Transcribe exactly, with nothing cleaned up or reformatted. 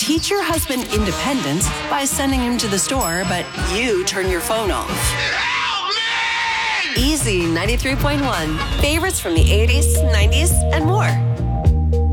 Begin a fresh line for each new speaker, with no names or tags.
Teach your husband independence by sending him to the store, but you turn your phone off. Easy ninety-three point one. Favorites from the eighties, nineties, and more.